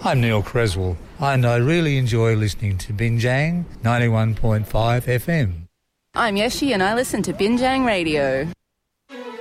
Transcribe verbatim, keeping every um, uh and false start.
I'm Neil Creswell, and I really enjoy listening to Binjang ninety-one point five F M. I'm Yeshi, and I listen to Binjang Radio.